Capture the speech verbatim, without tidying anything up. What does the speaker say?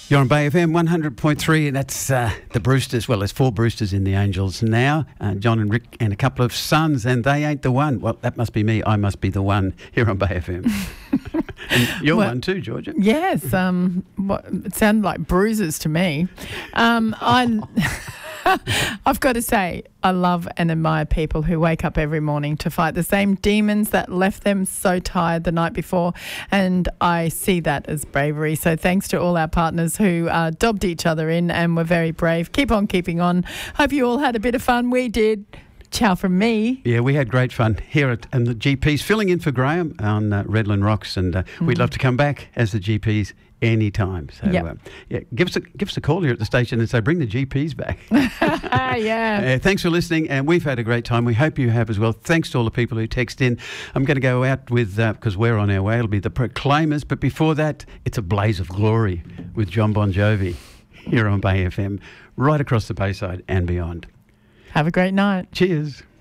You're on Bay F M one hundred point three, and that's uh, the Brewsters. Well, there's four Brewsters in the Angels now, uh, John and Rick and a couple of sons, and they ain't the one. Well, that must be me. I must be the one here on Bay F M. And you're well, one too, Georgia. Yes. Um, what, it sounded like bruises to me. Um, I... I've got to say, I love and admire people who wake up every morning to fight the same demons that left them so tired the night before, and I see that as bravery. So thanks to all our partners who uh, dobbed each other in and were very brave. Keep on keeping on. Hope you all had a bit of fun. We did. Ciao from me. Yeah, we had great fun here at and the G Ps, filling in for Graham on uh, Redland Rocks, and uh, mm. we'd love to come back as the G Ps anytime. So yep. uh, yeah, give us a give us a call here at the station and say bring the G Ps back. yeah. Uh, thanks for listening, and we've had a great time. We hope you have as well. Thanks to all the people who text in. I'm going to go out with because uh, we're on our way. It'll be the Proclaimers, but before that, it's a Blaze of Glory with John Bon Jovi here on Bay F M, right across the Bayside and beyond. Have a great night. Cheers.